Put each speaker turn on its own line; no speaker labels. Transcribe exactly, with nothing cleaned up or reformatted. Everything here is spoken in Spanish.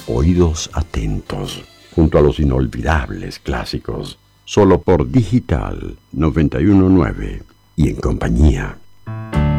Oídos atentos, junto a los inolvidables clásicos, solo por Digital noventa y uno punto nueve y en compañía